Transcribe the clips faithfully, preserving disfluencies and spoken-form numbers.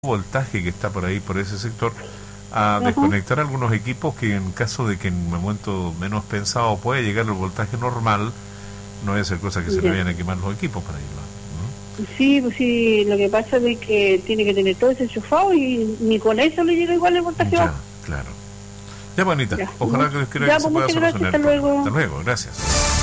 voltaje que está por ahí, por ese sector, a Ajá. desconectar algunos equipos que en caso de que en un momento menos pensado pueda llegar el voltaje normal, no es ser cosa que se le Ya. vayan a quemar los equipos para irlo. Sí, pues sí, lo que pasa es que tiene que tener todo ese enchufado y ni con eso le llega igual el voltaje Ya, bajo. claro. Ya, bonita. Ya. Ojalá que, que, Ya, que se pues pueda muchas gracias, solucionar. hasta luego. Hasta luego, gracias.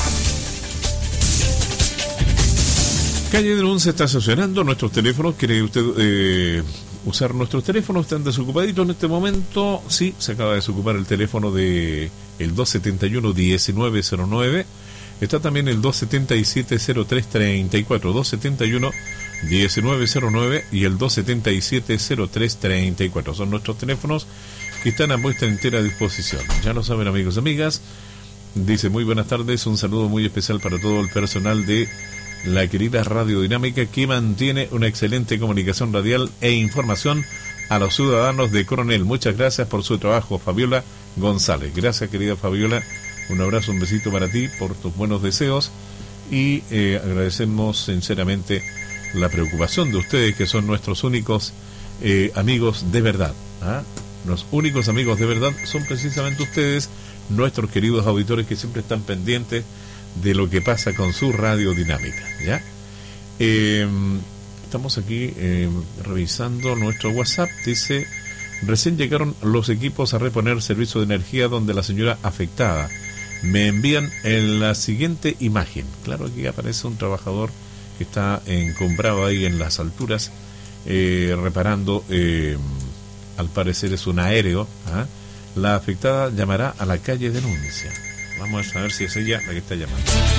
Calle de Lun se está estacionando. Nuestros teléfonos, ¿quiere usted eh, usar nuestros teléfonos? ¿Están desocupaditos en este momento? Sí, se acaba de desocupar el teléfono de el dos setenta y uno, diecinueve cero nueve. Está también el dos setenta y siete, cero tres treinta y cuatro, dos setenta y uno, diecinueve cero nueve y el dos setenta y siete, cero tres treinta y cuatro. Son nuestros teléfonos que están a vuestra entera disposición. Ya lo saben, amigos y amigas. Dice, muy buenas tardes, un saludo muy especial para todo el personal de la querida Radio Dinámica, que mantiene una excelente comunicación radial e información a los ciudadanos de Coronel. Muchas gracias por su trabajo, Fabiola González. Gracias, querida Fabiola. Un abrazo, un besito para ti por tus buenos deseos y eh, agradecemos sinceramente la preocupación de ustedes, que son nuestros únicos eh, amigos de verdad. ¿Ah? Los únicos amigos de verdad son precisamente ustedes, nuestros queridos auditores que siempre están pendientes de lo que pasa con su Radio Dinámica. ¿Ya? Eh, estamos aquí eh, revisando nuestro WhatsApp. Dice, recién llegaron los equipos a reponer servicio de energía donde la señora afectada. Me envían en la siguiente imagen. Claro, aquí aparece un trabajador que está encumbrado ahí en las alturas, eh, reparando, eh, al parecer es un aéreo. ¿Ah? La afectada llamará a la calle denuncia. Vamos a ver si es ella la que está llamando.